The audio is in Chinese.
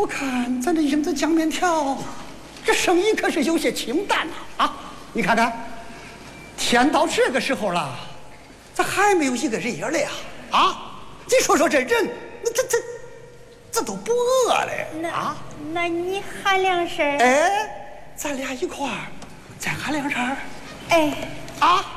看咱这英子酱面条，这生意可是有些清淡呐！啊，你看看，天到这个时候了，咋还没有一个人影了呀？啊，你说说这人，这都不饿嘞啊？ 那你喊两声？ 哎，咱俩一块儿再喊两声。 哎， 啊。